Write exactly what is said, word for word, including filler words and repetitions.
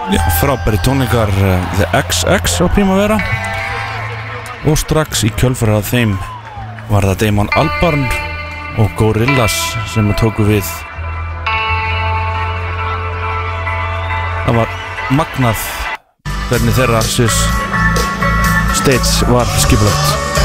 Já, frábæri tónleikar uh, The X X á Primavera og strax í kjölfarið af þeim var það Damon Albarn og Gorillaz sem tóku við. Það var magnað hvernig þeirra stage var skipulagt.